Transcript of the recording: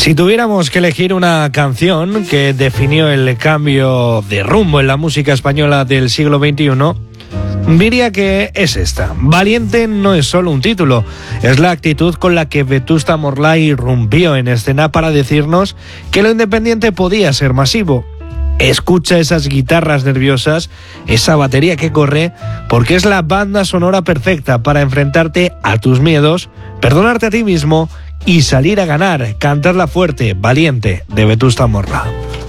Si tuviéramos que elegir una canción que definió el cambio de rumbo en la música española del siglo XXI, diría que es esta. Valiente no es solo un título, es la actitud con la que Vetusta Morla irrumpió en escena para decirnos que lo independiente podía ser masivo. Escucha esas guitarras nerviosas, esa batería que corre, porque es la banda sonora perfecta para enfrentarte a tus miedos, perdonarte a ti mismo y salir a ganar. Cantarla fuerte, Valiente, de Vetusta Morla.